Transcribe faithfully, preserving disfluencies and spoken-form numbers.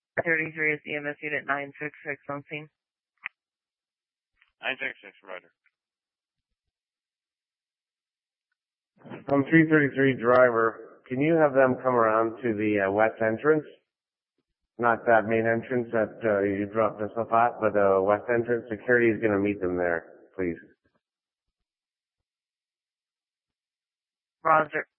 thirty-three is E M S unit nine six six on scene. nine six six, roger. I'm three thirty-three driver. Can you have them come around to the uh, west entrance? Not that main entrance that uh, you dropped us off at, but the west entrance. Security is going to meet them there, please. Roger.